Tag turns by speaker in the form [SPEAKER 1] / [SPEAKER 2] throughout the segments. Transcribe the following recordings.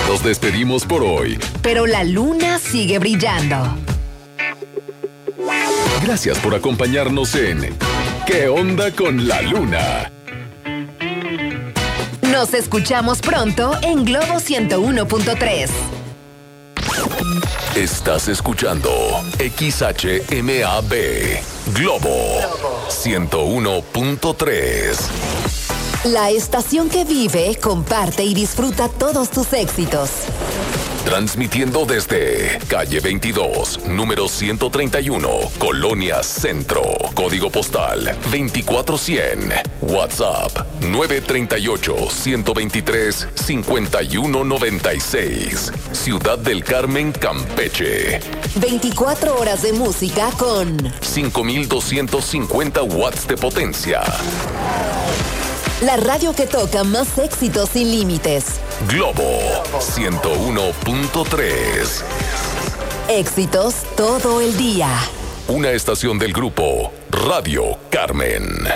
[SPEAKER 1] Nos despedimos por hoy,
[SPEAKER 2] pero la luna sigue brillando.
[SPEAKER 1] Gracias por acompañarnos en ¿Qué onda con la luna?
[SPEAKER 2] Nos escuchamos pronto en Globo 101.3.
[SPEAKER 1] Estás escuchando XHMAB Globo 101.3.
[SPEAKER 2] La estación que vive, comparte y disfruta todos tus éxitos.
[SPEAKER 1] Transmitiendo desde calle 22, número 131, Colonia Centro, código postal 24100, WhatsApp 938-123-5196, Ciudad del Carmen, Campeche.
[SPEAKER 2] 24 horas de música con
[SPEAKER 1] 5250 watts de potencia.
[SPEAKER 2] La radio que toca más éxitos sin límites.
[SPEAKER 1] Globo 101.3.
[SPEAKER 2] Éxitos todo el día.
[SPEAKER 1] Una estación del grupo Radio Carmen.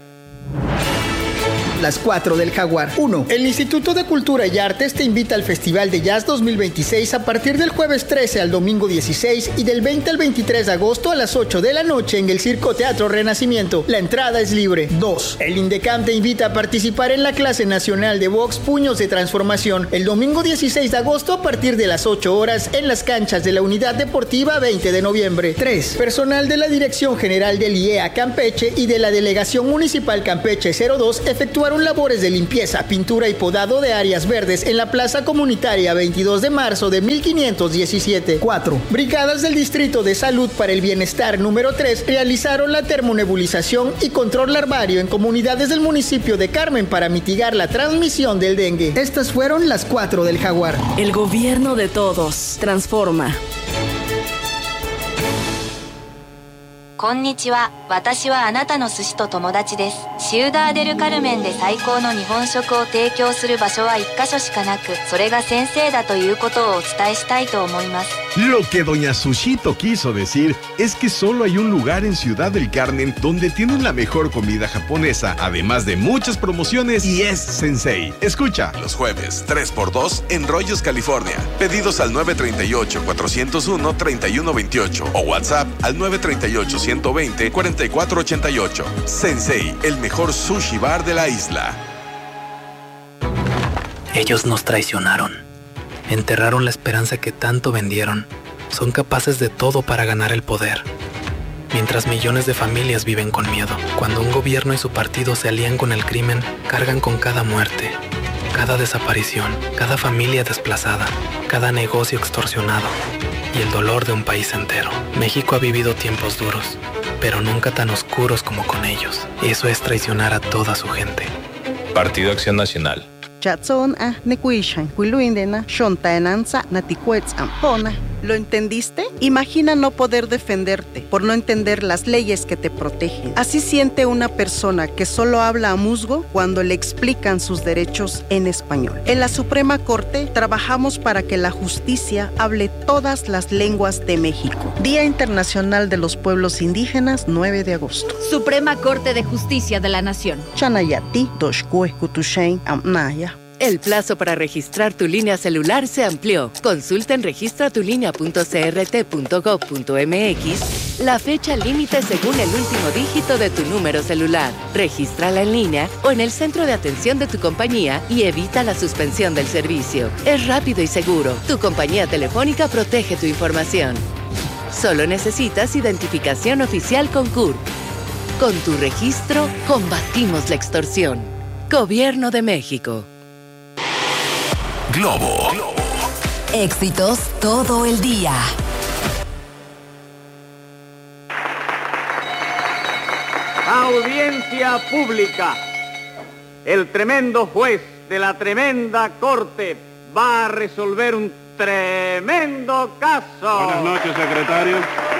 [SPEAKER 3] Las 4 del Jaguar. 1. El Instituto de Cultura y Artes te invita al Festival de Jazz 2026 a partir del jueves 13 al domingo 16 y del 20 al 23 de agosto a las 8 de la noche en el Circo Teatro Renacimiento. La entrada es libre. 2. El INDECAM te invita a participar en la clase nacional de box Puños de Transformación el domingo 16 de agosto a partir de las 8 horas en las canchas de la Unidad Deportiva 20 de noviembre. 3. Personal de la Dirección General del IEA Campeche y de la Delegación Municipal Campeche 02 efectuaron labores de limpieza, pintura y podado de áreas verdes en la Plaza Comunitaria 22 de marzo de 1517. 4. Brigadas del Distrito de Salud para el Bienestar número 3 realizaron la termonebulización y control larvario en comunidades del municipio de Carmen para mitigar la transmisión del dengue. Estas fueron las 4 del Jaguar.
[SPEAKER 4] El gobierno de todos transforma.
[SPEAKER 5] こんにちは。私はあなたの寿司と友達です。シウダーデルカルメンで最高の日本食を提供する場所は1カ所しかなく、それが先生だということをお伝えしたいと思います。
[SPEAKER 6] Lo que doña Sushito quiso decir es que solo hay un lugar en Ciudad del Carmen donde tienen la mejor comida japonesa, además de muchas promociones, y es Sensei. Escucha.
[SPEAKER 7] Los jueves, 3x2 en Rollos, California. Pedidos al 938-401-3128 o WhatsApp al 938-120-4488. Sensei, el mejor sushi bar de la isla.
[SPEAKER 8] Ellos nos traicionaron. Enterraron la esperanza que tanto vendieron. Son capaces de todo para ganar el poder. Mientras millones de familias viven con miedo. Cuando un gobierno y su partido se alían con el crimen, cargan con cada muerte, cada desaparición, cada familia desplazada, cada negocio extorsionado y el dolor de un país entero. México ha vivido tiempos duros, pero nunca tan oscuros como con ellos. Eso es traicionar a toda su gente.
[SPEAKER 9] Partido Acción Nacional.
[SPEAKER 10] ¿Lo entendiste? Imagina no poder defenderte por no entender las leyes que te protegen. Así siente una persona que solo habla a musgo cuando le explican sus derechos en español. En la Suprema Corte trabajamos para que la justicia hable todas las lenguas de México. Día Internacional de los Pueblos Indígenas, 9 de agosto.
[SPEAKER 11] Suprema Corte de Justicia de la Nación.
[SPEAKER 10] Chanayati, Doshkue, Kutushain, Amnaya.
[SPEAKER 12] El plazo para registrar tu línea celular se amplió. Consulta en registratulinea.crt.gov.mx la fecha límite según el último dígito de tu número celular. Regístrala en línea o en el centro de atención de tu compañía y evita la suspensión del servicio. Es rápido y seguro. Tu compañía telefónica protege tu información. Solo necesitas identificación oficial con CURP. Con tu registro, combatimos la extorsión. Gobierno de México.
[SPEAKER 1] Globo.
[SPEAKER 2] Éxitos todo el día.
[SPEAKER 13] Audiencia pública. El tremendo juez de la tremenda corte va a resolver un tremendo caso.
[SPEAKER 14] Buenas noches, secretario.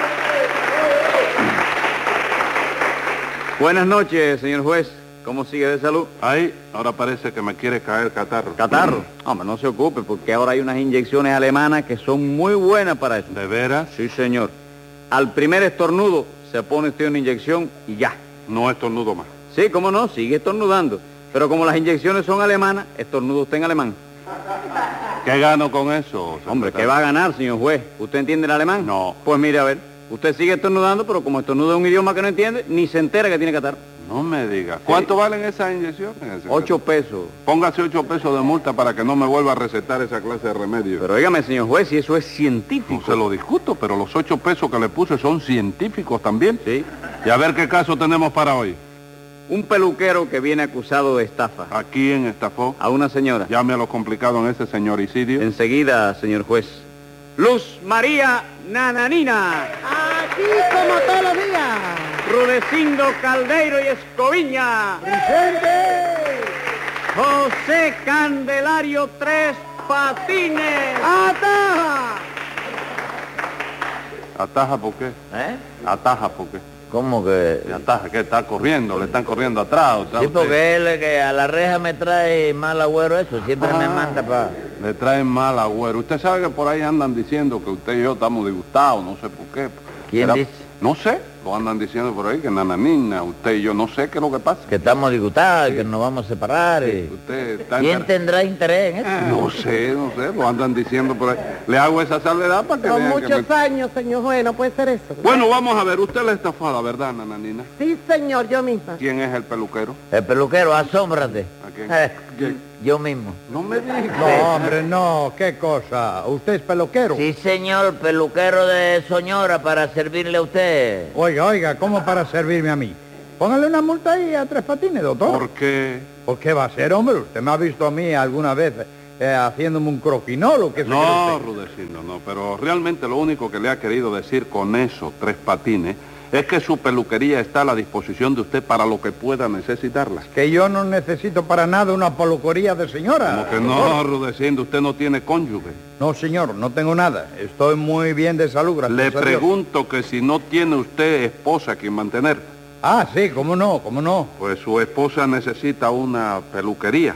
[SPEAKER 13] Buenas noches, señor juez. ¿Cómo sigue de salud?
[SPEAKER 14] Ahí, ahora parece que me quiere caer catarro.
[SPEAKER 13] ¿Catarro? Hombre, no se ocupe, porque ahora hay unas inyecciones alemanas que son muy buenas para eso.
[SPEAKER 14] ¿De veras?
[SPEAKER 13] Sí, señor. Al primer estornudo se pone usted una inyección y ya.
[SPEAKER 14] No estornudo más.
[SPEAKER 13] Sí, cómo no, sigue estornudando. Pero como las inyecciones son alemanas, estornuda usted en alemán.
[SPEAKER 14] ¿Qué gano con eso?
[SPEAKER 13] Hombre, ¿qué va a ganar, señor juez? ¿Usted entiende el alemán?
[SPEAKER 14] No.
[SPEAKER 13] Pues mire, a ver, usted sigue estornudando, pero como estornuda un idioma que no entiende, ni se entera que tiene catarro.
[SPEAKER 14] No me diga. ¿Cuánto valen esas inyecciones?
[SPEAKER 13] 8 pesos.
[SPEAKER 14] Póngase 8 pesos de multa para que no me vuelva a recetar esa clase de remedio.
[SPEAKER 13] Pero óigame, señor juez, si eso es científico.
[SPEAKER 14] No se lo discuto, pero los 8 pesos que le puse son científicos también.
[SPEAKER 13] Sí.
[SPEAKER 14] Y a ver qué caso tenemos para hoy.
[SPEAKER 13] Un peluquero que viene acusado de estafa.
[SPEAKER 14] ¿A quién estafó?
[SPEAKER 13] A una señora.
[SPEAKER 14] Llame a lo complicado en ese señoricidio.
[SPEAKER 13] Enseguida, señor juez. Luz María Nananina.
[SPEAKER 15] Aquí como todos los días.
[SPEAKER 13] Rudecindo Caldeiro y Escoviña.
[SPEAKER 15] ¡Presente!
[SPEAKER 13] José Candelario Tres Patines.
[SPEAKER 15] ¡Ataja!
[SPEAKER 14] ¿Ataja por qué? ¿Ataja por qué?
[SPEAKER 16] ¿Cómo que?
[SPEAKER 14] ¿Ataja qué? ¿Está corriendo? ¿Le están corriendo atrás?
[SPEAKER 16] Sí, porque él que a la reja me trae mal agüero eso, siempre me manda para...
[SPEAKER 14] Le traen mal agüero. Usted sabe que por ahí andan diciendo que usted y yo estamos disgustados, no sé por qué.
[SPEAKER 16] ¿Quién dice?
[SPEAKER 14] No sé, lo andan diciendo por ahí, que Nananina, usted y yo, no sé qué es lo que pasa.
[SPEAKER 16] Que estamos disgustados, que nos vamos a separar.
[SPEAKER 14] Sí, usted está
[SPEAKER 16] ¿Quién tendrá interés en eso?
[SPEAKER 14] No sé, lo andan diciendo por ahí. Le hago esa salvedad para que
[SPEAKER 15] Son
[SPEAKER 14] vean
[SPEAKER 15] muchos
[SPEAKER 14] que
[SPEAKER 15] años, señor juez, no puede ser eso.
[SPEAKER 14] Bueno, vamos a ver, usted la estafada, ¿verdad, Nananina?
[SPEAKER 15] Sí, señor, yo misma.
[SPEAKER 14] ¿Quién es el peluquero?
[SPEAKER 16] El peluquero, asómbrate.
[SPEAKER 14] ¿A quién? ¿Quién?
[SPEAKER 16] Yo mismo.
[SPEAKER 14] No me digas.
[SPEAKER 17] No, hombre, no, qué cosa. ¿Usted es peluquero?
[SPEAKER 16] Sí, señor, peluquero de Soñora para servirle a usted.
[SPEAKER 17] Oiga, ¿cómo para servirme a mí? Póngale una multa ahí a Tres Patines, doctor.
[SPEAKER 14] ¿Por qué?
[SPEAKER 17] ¿Por qué va a ser, hombre? Usted me ha visto a mí alguna vez haciéndome un croquinol o qué sé yo.
[SPEAKER 14] No, Rudecindo, no, pero realmente lo único que le ha querido decir con eso, Tres Patines, es que su peluquería está a la disposición de usted para lo que pueda necesitarla.
[SPEAKER 17] Que yo no necesito para nada una peluquería de señora.
[SPEAKER 14] Como que no, Rudecindo, usted no tiene cónyuge.
[SPEAKER 17] No, señor, no tengo nada. Estoy muy bien de salud, gracias a
[SPEAKER 14] Le
[SPEAKER 17] Dios.
[SPEAKER 14] pregunto que si no tiene usted esposa a quien mantener.
[SPEAKER 17] Ah, sí, cómo no.
[SPEAKER 14] Pues su esposa necesita una peluquería.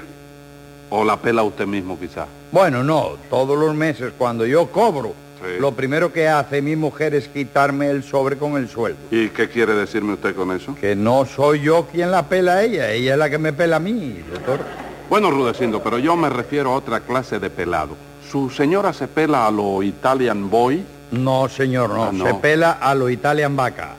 [SPEAKER 14] ¿O la pela usted mismo, quizás?
[SPEAKER 17] Bueno, no, todos los meses cuando yo cobro, sí, lo primero que hace mi mujer es quitarme el sobre con el sueldo.
[SPEAKER 14] ¿Y qué quiere decirme usted con eso?
[SPEAKER 17] Que no soy yo quien la pela a ella es la que me pela a mí, doctor.
[SPEAKER 14] Bueno, Rudecindo, pero yo me refiero a otra clase de pelado. ¿Su señora se pela a lo Italian Boy?
[SPEAKER 17] No, señor, no. Se pela a lo Italian Vaca.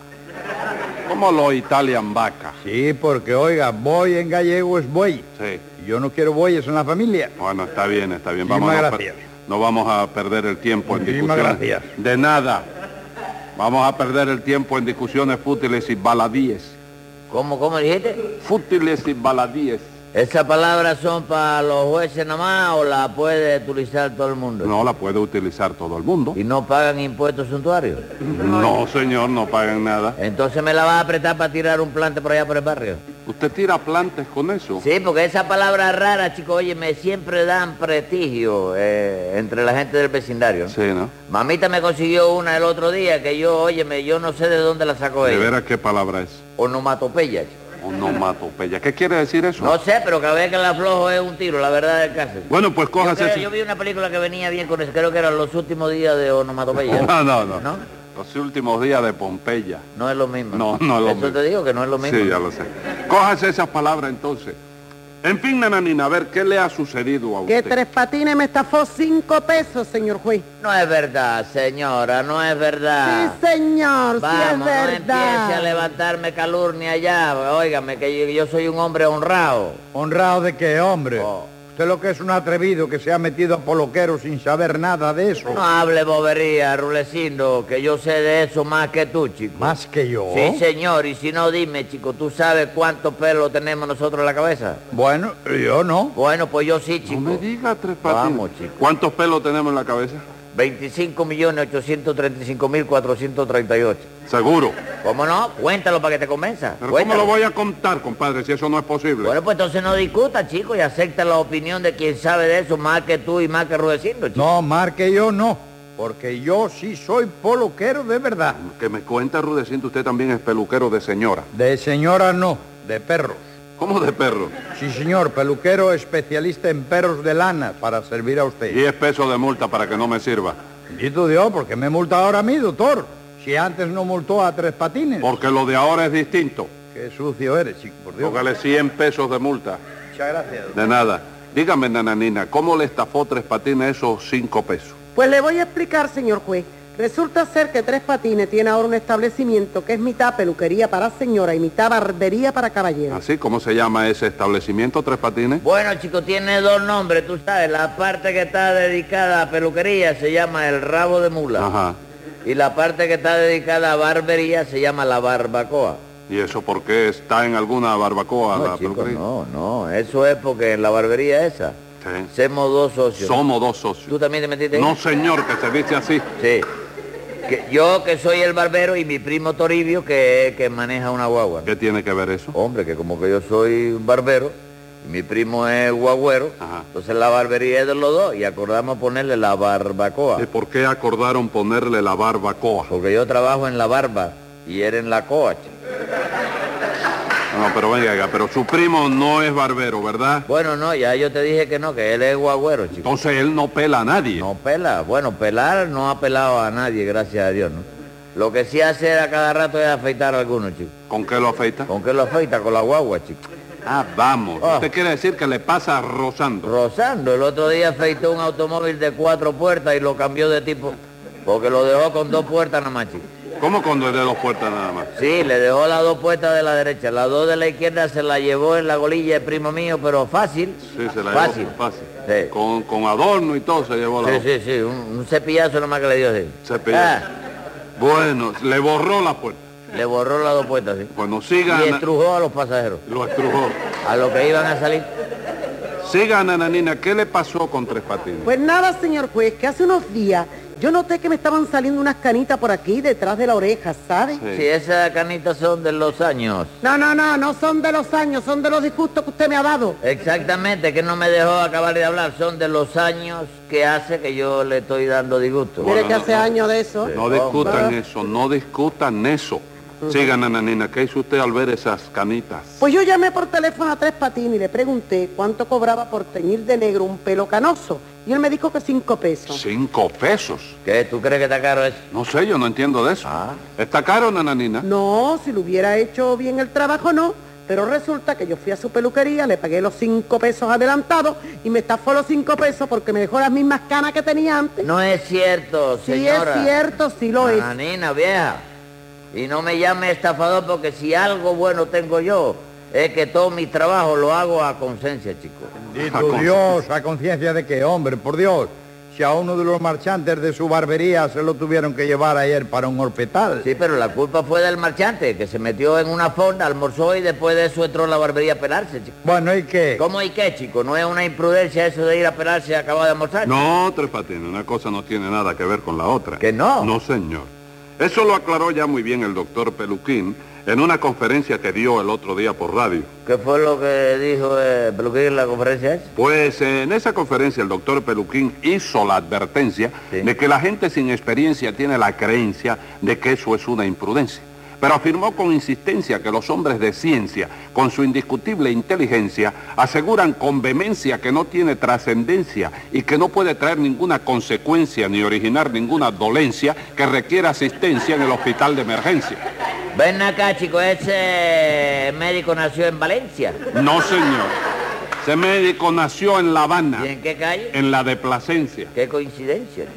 [SPEAKER 14] ¿Cómo lo Italian Vaca?
[SPEAKER 17] Sí, porque, oiga, boy en gallego es buey.
[SPEAKER 14] Sí.
[SPEAKER 17] Yo no quiero bueyes en la familia.
[SPEAKER 14] Bueno, está bien.
[SPEAKER 17] Muchísimas gracias.
[SPEAKER 14] No vamos a perder el tiempo en
[SPEAKER 17] Muchísimas
[SPEAKER 14] discusiones.
[SPEAKER 17] gracias.
[SPEAKER 14] De nada. Vamos a perder el tiempo en discusiones fútiles y baladíes.
[SPEAKER 16] ¿Cómo dijiste?
[SPEAKER 14] Fútiles y baladíes.
[SPEAKER 16] ¿Esas palabras son para los jueces nomás o la puede utilizar todo el mundo?
[SPEAKER 14] No, la puede utilizar todo el mundo.
[SPEAKER 16] ¿Y no pagan impuestos suntuarios?
[SPEAKER 14] No, señor, no pagan nada.
[SPEAKER 16] Entonces me la va a apretar para tirar un plante por allá por el barrio.
[SPEAKER 14] ¿Usted tira plantes con eso?
[SPEAKER 16] Sí, porque esa palabra rara, chicos, oye, me siempre dan prestigio entre la gente del vecindario.
[SPEAKER 14] Sí, ¿no?
[SPEAKER 16] Mamita me consiguió una el otro día que yo no sé de dónde la sacó ella.
[SPEAKER 14] ¿De veras qué palabra es?
[SPEAKER 16] Onomatopeya, chico.
[SPEAKER 14] Onomatopeya. ¿Qué quiere decir eso?
[SPEAKER 16] No sé, pero cada vez que la aflojo es un tiro, la verdad del caso.
[SPEAKER 14] Bueno, pues cójase...
[SPEAKER 16] Yo vi una película que venía bien con eso, creo que eran Los últimos días de Onomatopeya.
[SPEAKER 14] No. Los últimos días de Pompeya.
[SPEAKER 16] No es lo mismo.
[SPEAKER 14] No es lo mismo.
[SPEAKER 16] Eso te digo que no es lo mismo.
[SPEAKER 14] Sí, ya lo sé. Cójase esas palabras entonces. En fin, Nananina, a ver, ¿qué le ha sucedido a usted?
[SPEAKER 15] Que Tres Patines me estafó 5 pesos, señor juez.
[SPEAKER 16] No es verdad, señora, no es verdad.
[SPEAKER 15] Sí, señor,
[SPEAKER 16] Vamos,
[SPEAKER 15] sí es verdad.
[SPEAKER 16] No empiece a levantarme calurnia ya. Óigame, que yo soy un hombre honrado.
[SPEAKER 17] ¿Honrado de qué, hombre? Usted lo que es un atrevido que se ha metido a poloquero sin saber nada de eso.
[SPEAKER 16] No hable bobería, Rulecindo, que yo sé de eso más que tú, chico.
[SPEAKER 17] ¿Más que yo?
[SPEAKER 16] Sí, señor, y si no, dime, chico, ¿tú sabes cuánto pelo tenemos nosotros en la cabeza?
[SPEAKER 17] Bueno, yo no.
[SPEAKER 16] Bueno, pues yo sí, chico.
[SPEAKER 14] No me diga, Tres Patines.
[SPEAKER 16] Vamos, chico.
[SPEAKER 14] ¿Cuántos pelos tenemos en la cabeza?
[SPEAKER 16] 25.835.438.
[SPEAKER 14] ¿Seguro?
[SPEAKER 16] ¿Cómo no? Cuéntalo para que te convenza.
[SPEAKER 14] ¿Pero
[SPEAKER 16] Cuéntalo.
[SPEAKER 14] cómo lo voy a contar, compadre, si eso no es posible?
[SPEAKER 16] Bueno, pues entonces no discuta, chico, y acepta la opinión de quien sabe de eso más que tú y más que Rudecindo, chico.
[SPEAKER 17] No, más que yo no, porque yo sí soy poloquero de verdad.
[SPEAKER 14] Que me cuenta, Rudecindo, usted también es peluquero de señora.
[SPEAKER 17] De señora no, de perros.
[SPEAKER 14] ¿Cómo de perro?
[SPEAKER 17] Sí, señor, peluquero especialista en perros de lana para servir a usted.
[SPEAKER 14] 10 pesos de multa para que no me sirva.
[SPEAKER 17] Bendito Dios, ¿por qué me multa ahora a mí, doctor? Si antes no multó a Tres Patines.
[SPEAKER 14] Porque lo de ahora es distinto.
[SPEAKER 17] Qué sucio eres, chico, por Dios.
[SPEAKER 14] Póngale 100 pesos de multa.
[SPEAKER 17] Muchas gracias.
[SPEAKER 14] De nada. Dígame, nananina, ¿cómo le estafó Tres Patines esos 5 pesos?
[SPEAKER 15] Pues le voy a explicar, señor juez. Resulta ser que Tres Patines tiene ahora un establecimiento que es mitad peluquería para señora y mitad barbería para caballeros.
[SPEAKER 14] ¿Así? ¿Cómo se llama ese establecimiento, Tres Patines?
[SPEAKER 16] Bueno, chico, tiene 2 nombres, tú sabes. La parte que está dedicada a peluquería se llama el rabo de mula.
[SPEAKER 14] Ajá.
[SPEAKER 16] Y la parte que está dedicada a barbería se llama la barbacoa.
[SPEAKER 14] ¿Y eso por qué está en alguna barbacoa
[SPEAKER 16] No,
[SPEAKER 14] la
[SPEAKER 16] chico,
[SPEAKER 14] peluquería?
[SPEAKER 16] no, eso es porque en la barbería esa somos 2 socios.
[SPEAKER 14] Somos 2 socios.
[SPEAKER 16] ¿Tú también te metiste ahí?
[SPEAKER 14] No, señor, que se dice así.
[SPEAKER 16] Sí. Yo que soy el barbero y mi primo Toribio que maneja una guagua.
[SPEAKER 14] ¿Qué tiene que ver eso?
[SPEAKER 16] Hombre, que como que yo soy barbero y mi primo es guagüero, entonces la barbería es de los dos y acordamos ponerle la barbacoa.
[SPEAKER 14] ¿Y por qué acordaron ponerle la barbacoa?
[SPEAKER 16] Porque yo trabajo en la barba y él en la coa, chico.
[SPEAKER 14] No, pero venga, pero su primo no es barbero, ¿verdad?
[SPEAKER 16] Bueno, no, ya yo te dije que no, que él es guagüero, chico.
[SPEAKER 14] Entonces él no pela a nadie.
[SPEAKER 16] No pela, bueno, pelar no ha pelado a nadie, gracias a Dios, ¿no? Lo que sí hace a cada rato es afeitar a algunos, chico.
[SPEAKER 14] ¿Con qué lo afeita?
[SPEAKER 16] ¿Con qué lo afeita? Con la guagua, chico.
[SPEAKER 14] Ah, vamos. ¿Usted quiere decir que le pasa rozando?
[SPEAKER 16] Rozando. El otro día afeitó un automóvil de 4 puertas y lo cambió de tipo, porque lo dejó con 2 puertas nada más, chico.
[SPEAKER 14] ¿Cómo con 2 puertas nada más?
[SPEAKER 16] Sí, le dejó las 2 puertas de la derecha. Las 2 de la izquierda se la llevó en la golilla el primo mío, pero fácil.
[SPEAKER 14] Sí, se la
[SPEAKER 16] fácil.
[SPEAKER 14] llevó fácil.
[SPEAKER 16] Sí.
[SPEAKER 14] Con adorno y todo se llevó la
[SPEAKER 16] Sí, un cepillazo nomás que le dio así.
[SPEAKER 14] Cepillazo. Bueno, le borró la puerta.
[SPEAKER 16] Le borró las 2 puertas, sí.
[SPEAKER 14] Bueno, sigan.
[SPEAKER 16] Y estrujó a los pasajeros.
[SPEAKER 14] Lo estrujó.
[SPEAKER 16] A los que iban a salir.
[SPEAKER 14] Siga, nananina, ¿qué le pasó con Tres Patines?
[SPEAKER 15] Pues nada, señor juez, que hace unos días yo noté que me estaban saliendo unas canitas por aquí detrás de la oreja, ¿sabe?
[SPEAKER 16] Sí, esas canitas son de los años.
[SPEAKER 15] No son de los años, son de los disgustos que usted me ha dado.
[SPEAKER 16] Exactamente, que no me dejó acabar de hablar. Son de los años que hace que yo le estoy dando disgusto.
[SPEAKER 15] Mire que hace años de eso.
[SPEAKER 14] No discutan eso, no discutan eso. Siga, nananina, ¿qué hizo usted al ver esas canitas?
[SPEAKER 15] Pues yo llamé por teléfono a Tres Patines y le pregunté cuánto cobraba por teñir de negro un pelo canoso. Y él me dijo que 5 pesos.
[SPEAKER 14] 5 pesos.
[SPEAKER 16] ¿Qué? ¿Tú crees que está caro eso?
[SPEAKER 14] No sé, yo no entiendo de eso. ¿Está caro, nananina?
[SPEAKER 15] No, si lo hubiera hecho bien el trabajo, no. Pero resulta que yo fui a su peluquería, le pagué los 5 pesos adelantados y me estafó los 5 pesos porque me dejó las mismas canas que tenía antes.
[SPEAKER 16] No es cierto, señora.
[SPEAKER 15] Sí es cierto, sí lo es.
[SPEAKER 16] Nananina, vieja. Y no me llame estafador porque si algo bueno tengo yo es que todo mi trabajo lo hago a conciencia, chico.
[SPEAKER 17] Bendito Dios, ¿a conciencia de qué, hombre? Por Dios, si a uno de los marchantes de su barbería se lo tuvieron que llevar ayer para un hospital.
[SPEAKER 16] Sí, pero la culpa fue del marchante, que se metió en una fonda, almorzó y después de eso entró a la barbería a pelarse, chico.
[SPEAKER 17] Bueno, ¿y qué?
[SPEAKER 16] ¿Cómo y qué, chico? ¿No es una imprudencia eso de ir a pelarse y acabar de almorzar?
[SPEAKER 14] No, Tres Patines, una cosa no tiene nada que ver con la otra.
[SPEAKER 16] ¿Que no?
[SPEAKER 14] No, señor. Eso lo aclaró ya muy bien el doctor Peluquín en una conferencia que dio el otro día por radio.
[SPEAKER 16] ¿Qué fue lo que dijo Peluquín en la conferencia esa?
[SPEAKER 14] Pues en esa conferencia el doctor Peluquín hizo la advertencia de que la gente sin experiencia tiene la creencia de que eso es una imprudencia. Pero afirmó con insistencia que los hombres de ciencia, con su indiscutible inteligencia, aseguran con vehemencia que no tiene trascendencia y que no puede traer ninguna consecuencia ni originar ninguna dolencia que requiera asistencia en el hospital de emergencia.
[SPEAKER 16] Ven acá, chico, ese médico nació en Valencia.
[SPEAKER 14] No, señor. Ese médico nació en La Habana.
[SPEAKER 16] ¿Y en qué calle?
[SPEAKER 14] En la de Plasencia.
[SPEAKER 16] Qué coincidencia.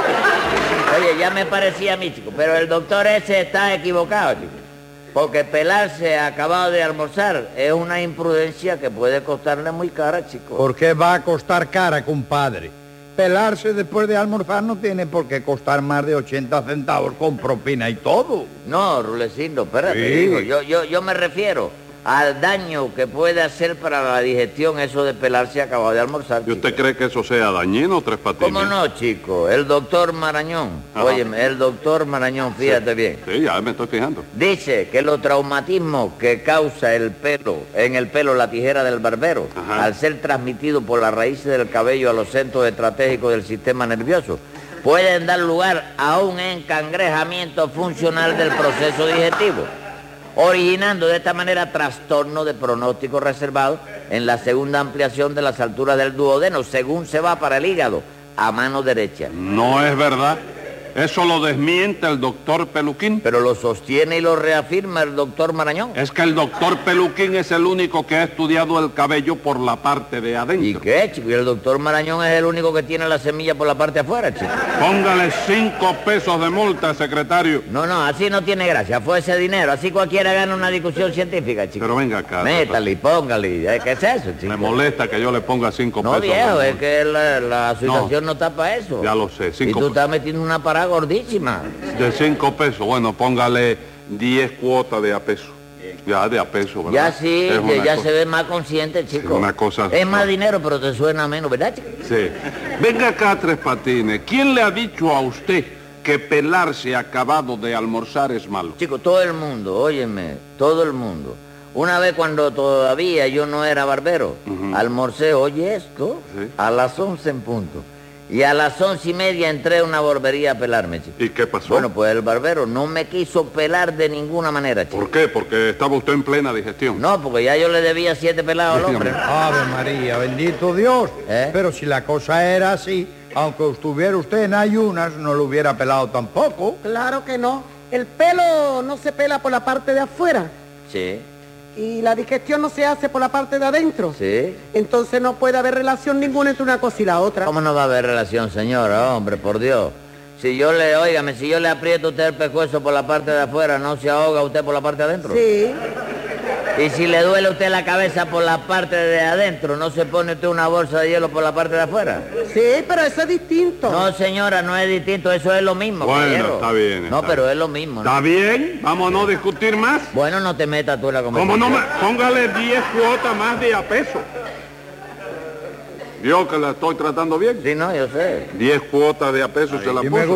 [SPEAKER 16] Oye, ya me parecía a mí, chico, pero el doctor ese está equivocado, chico. Porque pelarse acabado de almorzar es una imprudencia que puede costarle muy cara, chico.
[SPEAKER 17] ¿Por qué va a costar cara, compadre? Pelarse después de almorzar no tiene por qué costar más de 80 centavos con propina y todo.
[SPEAKER 16] No, Rulecindo, espérate,
[SPEAKER 17] Sí.
[SPEAKER 16] hijo, yo me refiero al daño que puede hacer para la digestión eso de pelarse acabado de almorzar.
[SPEAKER 14] ¿Y usted cree que eso sea dañino, Tres Patines?
[SPEAKER 16] ¿Cómo no, chico? El doctor Marañón, óyeme, el doctor Marañón, fíjate bien.
[SPEAKER 14] Sí, ya me estoy fijando.
[SPEAKER 16] Dice que los traumatismos que causa el pelo, en el pelo la tijera del barbero, al ser transmitido por las raíces del cabello a los centros estratégicos del sistema nervioso, pueden dar lugar a un encangrejamiento funcional del proceso digestivo, originando de esta manera trastorno de pronóstico reservado en la segunda ampliación de las alturas del duodeno, según se va para el hígado, a mano derecha.
[SPEAKER 14] No es verdad. Eso lo desmiente el doctor Peluquín.
[SPEAKER 16] Pero lo sostiene y lo reafirma el doctor Marañón.
[SPEAKER 14] Es que el doctor Peluquín es el único que ha estudiado el cabello por la parte de adentro.
[SPEAKER 16] ¿Y qué, chico? Y el doctor Marañón es el único que tiene la semilla por la parte de afuera, chico.
[SPEAKER 14] Póngale 5 pesos de multa, secretario.
[SPEAKER 16] No, así no tiene gracia. Fue ese dinero. Así cualquiera gana una discusión científica, chico.
[SPEAKER 14] Pero venga acá.
[SPEAKER 16] Métale y póngale. ¿Qué es eso, chico?
[SPEAKER 14] Me molesta que yo le ponga 5 pesos.
[SPEAKER 16] No, viejo, es que la situación no está para eso.
[SPEAKER 14] Ya lo sé, 5
[SPEAKER 16] Y tú estás metiendo una parada gordísima.
[SPEAKER 14] De 5 pesos, bueno, póngale 10 cuotas de a peso. Ya de a peso, ¿verdad?
[SPEAKER 16] Ya sí, ya se ve más consciente, chico.
[SPEAKER 14] Una cosa...
[SPEAKER 16] Es más dinero, pero te suena menos, ¿verdad, chico?
[SPEAKER 14] Sí. Venga acá, Tres Patines. ¿Quién le ha dicho a usted que pelarse acabado de almorzar es malo?
[SPEAKER 16] Chico, todo el mundo, óyeme, todo el mundo. Una vez cuando todavía yo no era barbero, almorcé, oye esto, a las 11 en punto. Y a las 11:30 entré a una barbería a pelarme, chico.
[SPEAKER 14] ¿Y qué pasó?
[SPEAKER 16] Bueno, pues el barbero no me quiso pelar de ninguna manera, chico.
[SPEAKER 14] ¿Por qué? ¿Porque estaba usted en plena digestión?
[SPEAKER 16] No, porque ya yo le debía 7 pelados al hombre.
[SPEAKER 17] Ave María, bendito Dios. Pero si la cosa era así, aunque estuviera usted en ayunas, no lo hubiera pelado tampoco.
[SPEAKER 15] Claro que no. El pelo no se pela por la parte de afuera.
[SPEAKER 16] Sí.
[SPEAKER 15] Y la digestión no se hace por la parte de adentro.
[SPEAKER 16] Sí.
[SPEAKER 15] Entonces no puede haber relación ninguna entre una cosa y la otra.
[SPEAKER 16] ¿Cómo no va a haber relación, señora? Hombre, por Dios. Si yo le aprieto a usted el pescuezo por la parte de afuera, ¿no se ahoga usted por la parte de adentro?
[SPEAKER 15] Sí.
[SPEAKER 16] Y si le duele a usted la cabeza por la parte de adentro, ¿no se pone usted una bolsa de hielo por la parte de afuera?
[SPEAKER 15] Sí, pero eso es distinto.
[SPEAKER 16] No, señora, no es distinto, eso es lo mismo.
[SPEAKER 14] Bueno,
[SPEAKER 16] caballero.
[SPEAKER 14] está bien.
[SPEAKER 16] No, pero es lo mismo.
[SPEAKER 14] ¿Está bien? ¿Vamos a no discutir más?
[SPEAKER 16] Bueno, no te metas tú en la conversación.
[SPEAKER 14] ¿Cómo no? Póngale 10 cuotas más de a peso. ¿Vio que la estoy tratando bien?
[SPEAKER 16] Sí, no, yo sé.
[SPEAKER 14] 10 cuotas de a peso se la puso.